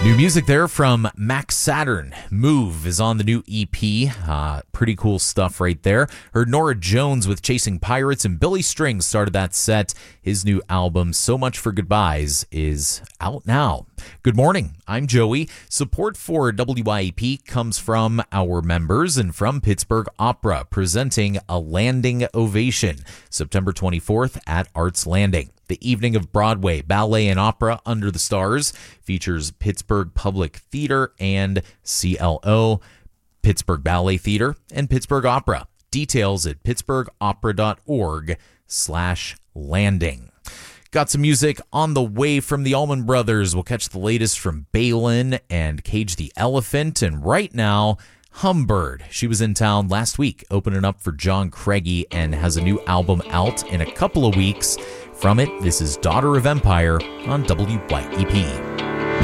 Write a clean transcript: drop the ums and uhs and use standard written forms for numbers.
New music there from Max Saturn. Move is on the new EP. Pretty cool stuff right there. Heard Nora Jones with Chasing Pirates, and Billy Strings started that set. His new album, So Much for Goodbyes, is out now. Good morning. I'm Joey. Support for WYEP comes from our members and from Pittsburgh Opera, presenting A Landing Ovation, September 24th at Arts Landing. The evening of Broadway ballet and opera Under the Stars features Pittsburgh Public Theater and CLO, Pittsburgh Ballet Theater, and Pittsburgh Opera. Details at pittsburghopera.org/landing. Got some music on the way from the Allman Brothers. We'll catch the latest from Balin and Cage the Elephant. And right now, Humbird. She was in town last week, opening up for John Craigie, and has a new album out in a couple of weeks. From it, this is Daughter of Empire on WYEP.